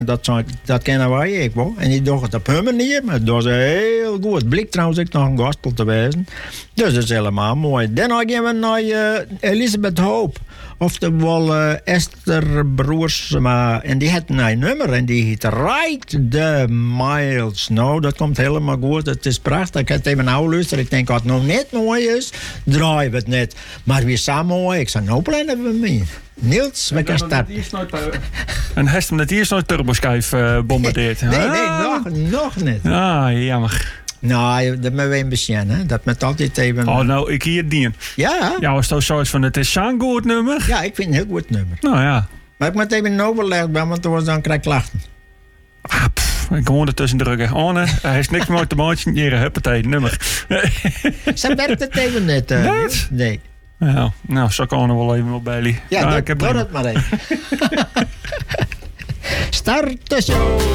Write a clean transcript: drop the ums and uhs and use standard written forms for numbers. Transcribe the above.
Dat kennen wij ook wel. En die dacht het op hun manier, maar dat is heel goed. Het bleek trouwens ook nog een gospel te wezen. Dus dat is helemaal mooi. Daarna gaan we naar Elisabeth Hoop. Oftewel Esther Broersma. En die had een nummer en die heet Ride the Miles. Nou, dat komt helemaal goed. Het is prachtig. Ik heb het even nou luisteren. Ik denk, als het nog net mooi is, draaien we het net. Maar wie is zo mooi? Ik zei, nou plannen we mee. Niels, we gaan starten. En heeft hem net eerst nooit turboschijf bombardeerd? Nee, nog niet. Ah, jammer. Nou, dat moet we een beetje, hè. Dat met altijd even... Oh, nou, ik hier dien. Ja? Ja, was toch zoiets van, het is zo'n goed nummer? Ja, ik vind het een heel goed nummer. Nou ja. Maar ik moet even een overleg bij, want dan krijg ik klachten. Ah, ik gewoon ertussen drukken. Oh nee, hij is niks meer uit de maatje. Hier, huppatee, nummer. Ze werkt het even net. Nee. Ja, nou, zo kan er wel even op Bailey. Ja, doe het maar even. Start de show.